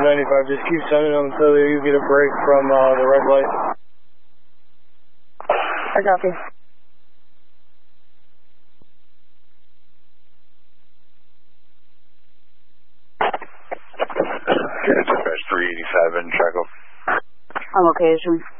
95, just keep sending them until you get a break from the red light. I copy. Dispatch 385 in Chaco. On location.